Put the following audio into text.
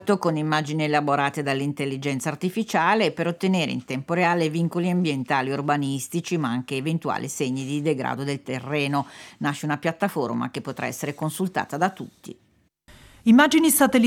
con immagini elaborate dall'intelligenza artificiale per ottenere in tempo reale vincoli ambientali urbanistici, ma anche eventuali segni di degrado del terreno. Nasce una piattaforma che potrà essere consultata da tutti. Immagini satellitari